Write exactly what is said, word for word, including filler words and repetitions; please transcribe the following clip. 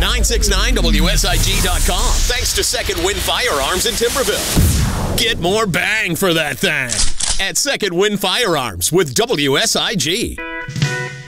nine six nine W S I G dot com. Thanks to Second Wind Firearms in Timberville. Get more bang for that thing at Second Wind Firearms with W S I G.